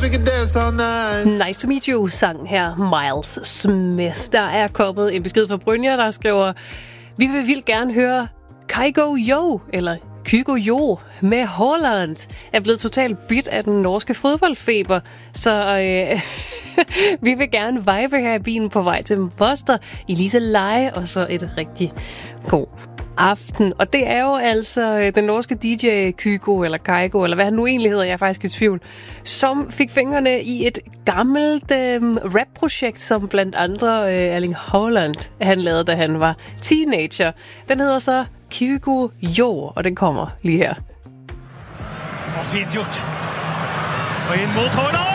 we could dance all night. Nice to meet you, sang her Miles Smith. Der er kommet en besked fra Brynja, der skriver: Vi vil vildt gerne høre Kygo Jo, eller Kygo Jo med Haaland. Er blevet totalt bit af den norske fodboldfeber, så vi vil gerne vibe her i bilen på vej til Moster i Lise Leje, og så et rigtig god aften. Og det er jo altså den norske DJ Kygo, eller Kygo, eller hvad han nu egentlig hedder, jeg er faktisk i tvivl, som fik fingrene i et gammelt rap-projekt, som blandt andre Erling Haaland, han lavede, da han var teenager. Den hedder så Kygo Jo, og den kommer lige her. Og fint gjort. Og ind mod Haaland!